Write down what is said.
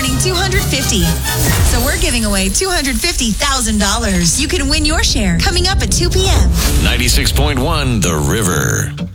turning 250. So we're giving away $250,000. You can win your share coming up at 2 p.m. 96.1 The River.